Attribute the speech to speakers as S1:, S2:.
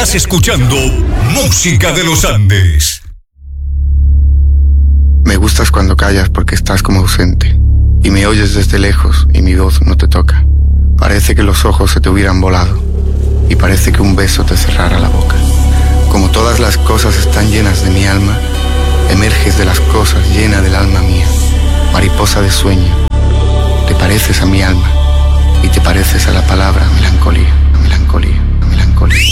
S1: Estás escuchando Música de los Andes.
S2: Me gustas cuando callas porque estás como ausente y me oyes desde lejos y mi voz no te toca. Parece que los ojos se te hubieran volado y parece que un beso te cerrara la boca. Como todas las cosas están llenas de mi alma, emerges de las cosas llena del alma mía. Mariposa de sueño, te pareces a mi alma y te pareces a la palabra melancolía, melancolía, melancolía.